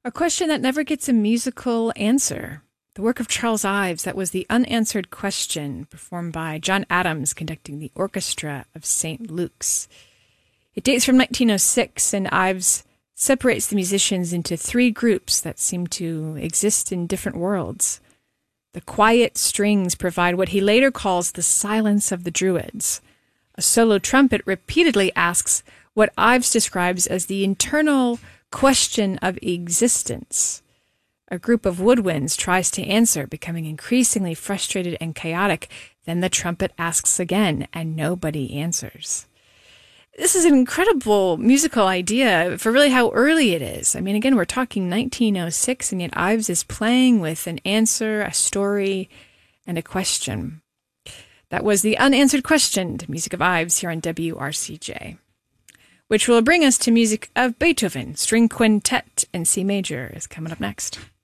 A question that never gets a musical answer. The work of Charles Ives, that was The Unanswered Question, performed by John Adams, conducting the orchestra of St. Luke's. It dates from 1906, and Ives separates the musicians into three groups that seem to exist in different worlds. The quiet strings provide what he later calls the silence of the Druids. A solo trumpet repeatedly asks what Ives describes as the internal question of existence. A group of woodwinds tries to answer, becoming increasingly frustrated and chaotic. Then the trumpet asks again, and nobody answers. This is an incredible musical idea for really how early it is. I mean, again, we're talking 1906, and yet Ives is playing with an answer, a story, and a question. That was The Unanswered Question, music of Ives here on WRCJ, which will bring us to music of Beethoven. String Quintet in C major is coming up next.